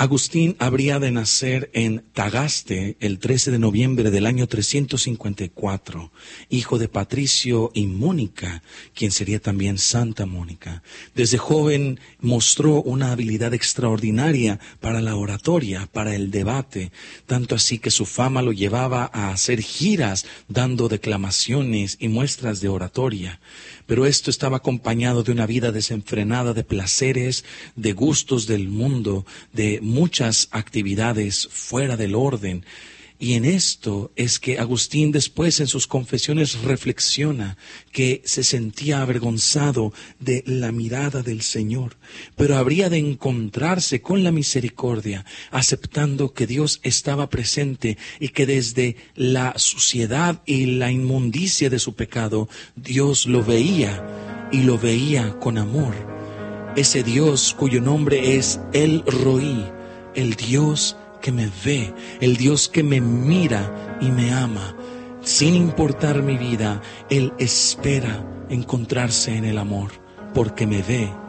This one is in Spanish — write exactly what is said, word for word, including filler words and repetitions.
Agustín habría de nacer en Tagaste el trece de noviembre del año trescientos cincuenta y cuatro, hijo de Patricio y Mónica, quien sería también Santa Mónica. Desde joven mostró una habilidad extraordinaria para la oratoria, para el debate, tanto así que su fama lo llevaba a hacer giras dando declamaciones y muestras de oratoria. Pero esto estaba acompañado de una vida desenfrenada de placeres, de gustos del mundo, de muchas actividades fuera del orden. Y en esto es que Agustín después en sus confesiones reflexiona que se sentía avergonzado de la mirada del Señor, pero habría de encontrarse con la misericordia, aceptando que Dios estaba presente y que desde la suciedad y la inmundicia de su pecado, Dios lo veía y lo veía con amor. Ese Dios cuyo nombre es El Roí, el Dios que me ve, el Dios que me mira y me ama. Sin importar mi vida, Él espera encontrarse en el amor, porque me ve